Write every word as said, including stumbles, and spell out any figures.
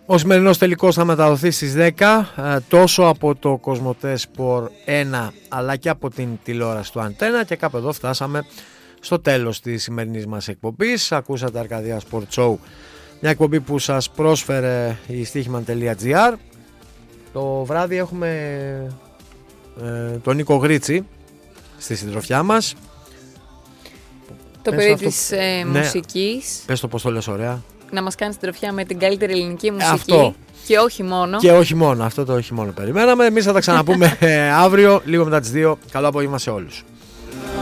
Ο σημερινός τελικός θα μεταδοθεί στις δέκα, τόσο από το Κοσμοτέ Σπορ ένα αλλά και από την τηλεόραση του Αντένα, και κάπου εδώ φτάσαμε στο τέλος της σημερινής μας εκπομπής. Ακούσατε Αρκαδία Sport Show, μια εκπομπή που σας πρόσφερε η στοίχημαν τελεία τζι άρ. Το βράδυ έχουμε ε, τον Νίκο Γρίτσι στη συντροφιά μας. Το πες παιδί αυτό... της ε, ναι. μουσικής. Πες το πως το λες ωραία. Να μας κάνει συντροφιά με την καλύτερη ελληνική μουσική. Αυτό. Και όχι μόνο. Και όχι μόνο, αυτό το όχι μόνο περιμέναμε. Εμείς θα τα ξαναπούμε αύριο λίγο μετά τις δύο. Καλό απόγευμα σε όλους.